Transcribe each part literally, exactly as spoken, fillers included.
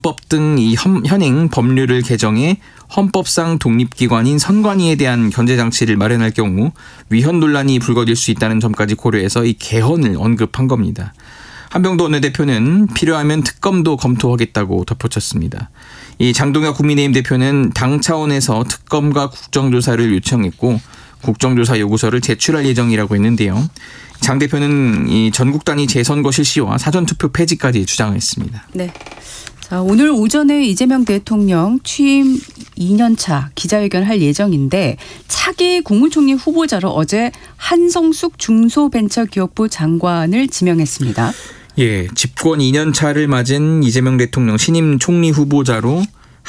법 등 이 현행 법률을 개정해 헌법상 독립기관인 선관위에 대한 견제장치를 마련할 경우 위헌 논란이 불거질 수 있다는 점까지 고려해서 이 개헌을 언급한 겁니다. 한병도 원내대표는 필요하면 특검도 검토하겠다고 덧붙였습니다. 이 장동혁 국민의힘 대표는 당 차원에서 특검과 국정조사를 요청했고 국정조사 요구서를 제출할 예정이라고 했는데요. 장 대표는 이 전국 단위 재선거 실시와 사전투표 폐지까지 주장했습니다. 네. 자, 오늘 오전에 이재명 대통령 취임 이 년 차 기자회견을 할 예정인데 차기 국무총리 후보자로 어제 한성숙 중소벤처기업부 장관을 지명했습니다. 예, 집권 이 년 차를 맞은 이재명 대통령 신임 총리 후보자로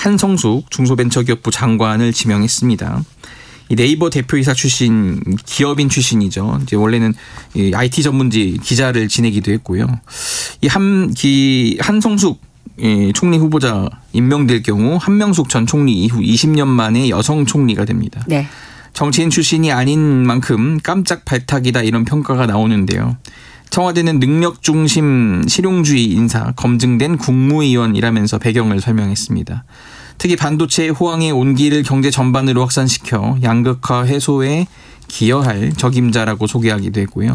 한성숙 중소벤처기업부 장관을 지명했습니다. 이 네이버 대표이사 출신 기업인 출신이죠. 이제 원래는 이 아이티 전문지 기자를 지내기도 했고요. 이 한 기 한성숙 이 총리 후보자 임명될 경우 한명숙 전 총리 이후 이십 년 만에 여성 총리가 됩니다. 네. 정치인 출신이 아닌 만큼 깜짝 발탁이다 이런 평가가 나오는데요. 청와대는 능력 중심 실용주의 인사 검증된 국무위원이라면서 배경을 설명했습니다. 특히 반도체 호황의 온기를 경제 전반으로 확산시켜 양극화 해소에 기여할 적임자라고 소개하기도 했고요.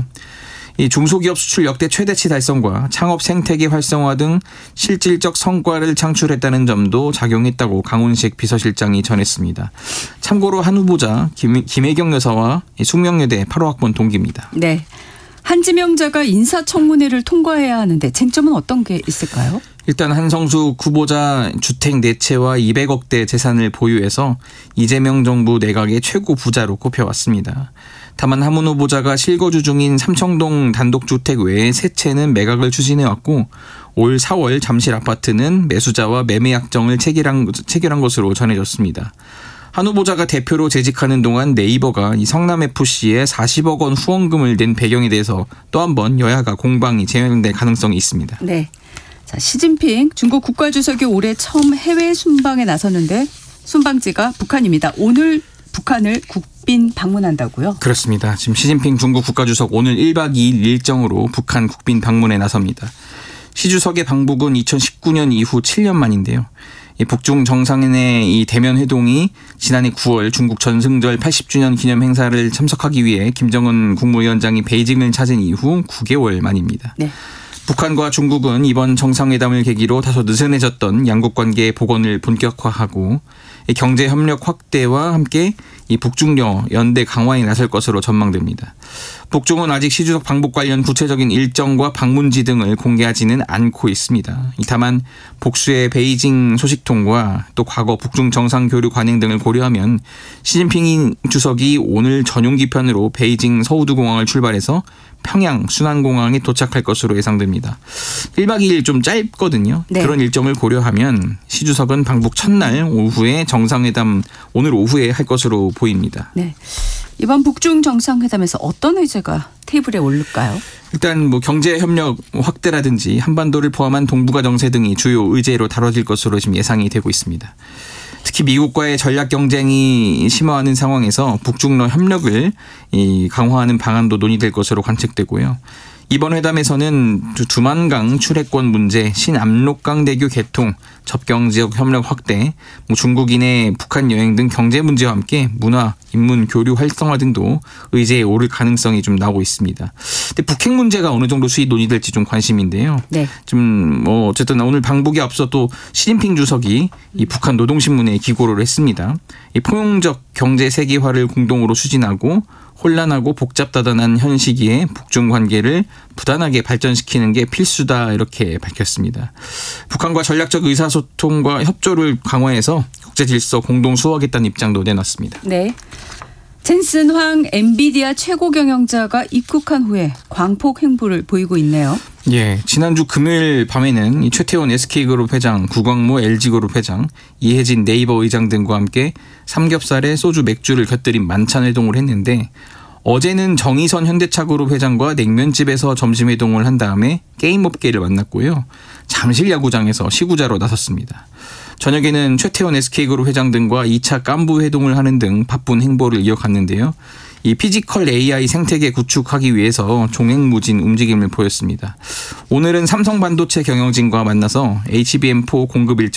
이 중소기업 수출 역대 최대치 달성과 창업 생태계 활성화 등 실질적 성과를 창출했다는 점도 작용했다고 강훈식 비서실장이 전했습니다. 참고로 한 후보자 김, 김혜경 여사와 숙명여대 팔 호 학번 동기입니다. 네. 한 지명자가 인사청문회를 통과해야 하는데 쟁점은 어떤 게 있을까요? 일단 한성숙 후보자 주택 네 채와 이백억대 재산을 보유해서 이재명 정부 내각의 최고 부자로 꼽혀왔습니다. 다만 하문 후보자가 실거주 중인 삼청동 단독주택 외에 세 채는 매각을 추진해왔고 올 사월 잠실 아파트는 매수자와 매매 약정을 체결한, 체결한 것으로 전해졌습니다. 한 후보자가 대표로 재직하는 동안 네이버가 이 성남에프씨에 사십억 원 후원금을 낸 배경에 대해서 또 한 번 여야가 공방이 재현될 가능성이 있습니다. 네. 자, 시진핑 중국 국가주석이 올해 처음 해외 순방에 나섰는데 순방지가 북한입니다. 오늘 북한을 국빈 방문한다고요? 그렇습니다. 지금 시진핑 중국 국가주석 오늘 일 박 이 일 일정으로 북한 국빈 방문에 나섭니다. 시 주석의 방북은 이천십구 년 이후 칠 년 만인데요. 이 북중 정상인의 이 대면 회동이 지난해 구월 중국 전승절 팔십 주년 기념 행사를 참석하기 위해 김정은 국무위원장이 베이징을 찾은 이후 구 개월 만입니다. 네. 북한과 중국은 이번 정상회담을 계기로 다소 느슨해졌던 양국 관계의 복원을 본격화하고 경제 협력 확대와 함께 이 북중여 연대 강화에 나설 것으로 전망됩니다. 북중은 아직 시 주석 방북 관련 구체적인 일정과 방문지 등을 공개하지는 않고 있습니다. 다만 복수의 베이징 소식통과 또 과거 북중 정상교류 관행 등을 고려하면 시진핑 주석이 오늘 전용기 편으로 베이징 서우두공항을 출발해서 평양 순안공항에 도착할 것으로 예상됩니다. 일 박 이 일 좀 짧거든요. 네. 그런 일정을 고려하면 시 주석은 방북 첫날 오후에 정상회담 오늘 오후에 할 것으로 보입니다. 네. 이번 북중 정상회담에서 어떤 의제가 테이블에 오를까요? 일단 뭐 경제 협력 확대라든지 한반도를 포함한 동북아 정세 등이 주요 의제로 다뤄질 것으로 지금 예상이 되고 있습니다. 특히 미국과의 전략 경쟁이 심화하는 상황에서 북중러 협력을 강화하는 방안도 논의될 것으로 관측되고요. 이번 회담에서는 두만강 출해권 문제, 신압록강 대교 개통, 접경지역 협력 확대, 뭐 중국인의 북한 여행 등 경제 문제와 함께 문화, 인문, 교류 활성화 등도 의제에 오를 가능성이 좀 나오고 있습니다. 근데 북핵 문제가 어느 정도 수위 논의될지 좀 관심인데요. 네. 좀 뭐 어쨌든 오늘 방북에 앞서 또 시진핑 주석이 이 북한 노동신문에 기고를 했습니다. 이 포용적 경제 세계화를 공동으로 추진하고 혼란하고 복잡다단한 현 시기에 북중 관계를 부단하게 발전시키는 게 필수다 이렇게 밝혔습니다. 북한과 전략적 의사소통과 협조를 강화해서 국제질서 공동 수호하겠다는 입장도 내놨습니다. 네. 젠슨 황 엔비디아 최고 경영자가 입국한 후에 광폭 행보를 보이고 있네요. 예, 지난주 금요일 밤에는 이 최태원 에스케이그룹 회장, 구광모 엘지그룹 회장, 이혜진 네이버 의장 등과 함께 삼겹살에 소주 맥주를 곁들인 만찬 회동을 했는데 어제는 정의선 현대차그룹 회장과 냉면집에서 점심 회동을 한 다음에 게임업계를 만났고요. 잠실 야구장에서 시구자로 나섰습니다. 저녁에는 최태원 에스케이그룹 회장 등과 이 차 깐부 회동을 하는 등 바쁜 행보를 이어갔는데요. 이 피지컬 에이아이 생태계 구축하기 위해서 종횡무진 움직임을 보였습니다. 오늘은 삼성반도체 경영진과 만나서 에이치비엠 사 공급 일정